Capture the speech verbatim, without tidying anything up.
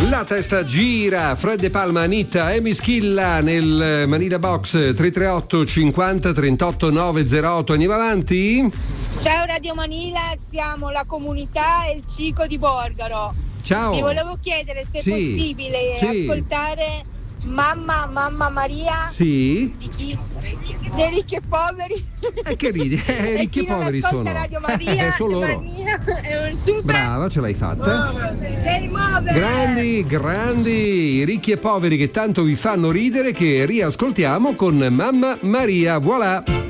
La testa gira, Fred De Palma, Anitta, Amy Schilla nel Manila Box. Tre tre otto cinquanta trentotto novecentootto. Andiamo avanti. Ciao Radio Manila, siamo la comunità e il Cico di Borgaro. Ciao. Vi volevo chiedere se Sì, è possibile sì. ascoltare Mamma, Mamma Maria. Sì. Di chi? Dei ricchi e poveri. E che ridi? Eh, E ricchi chi e non poveri ascolta sono. Radio Maria Sono loro. Maria è un super. Brava, ce l'hai fatta. Devi muovere. Grandi, grandi, ricchi e poveri che tanto vi fanno ridere, che riascoltiamo con Mamma Maria. Voilà.